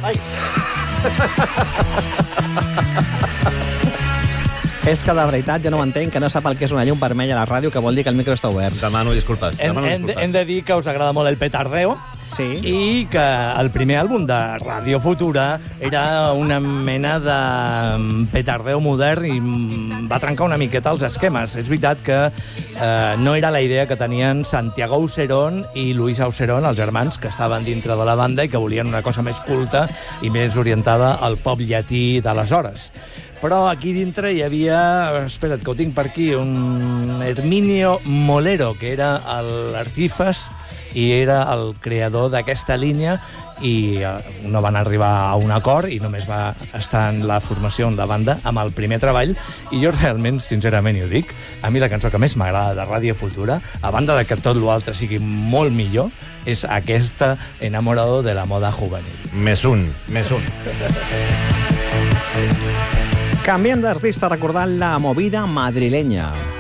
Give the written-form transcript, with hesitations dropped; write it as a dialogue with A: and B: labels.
A: Ai.
B: És que de veritat jo no m'entenc que no sap el que és una llum vermella a la ràdio, que vol dir que el micro està obert.
A: Demano disculpes.
C: Hem de dir que us agrada molt el petardeo.
B: Sí.
C: I que el primer àlbum de Ràdio Futura era una mena de petardeo modern i va trencar una miqueta els esquemes. És veritat que no era la idea que tenien Santiago Auserón i Luis Auserón, els germans, que estaven dintre de la banda i que volien una cosa més culta i més orientada al pop llatí d'aleshores. Però aquí dintre hi havia, espera't que ho tinc per aquí, un Herminio Molero, que era l'artífex i era el creador d'aquesta línia, i no van arribar a un acord i només va estar en la formació en la banda amb el primer treball. I jo realment, sincerament, ho dic, a mi la cançó que més m'agrada de Ràdio Futura, a banda de que tot l'altre sigui molt millor, és aquesta Enamorado de la moda juvenil.
A: Més un.
B: Canviem d'artista recordant la movida madrilenya.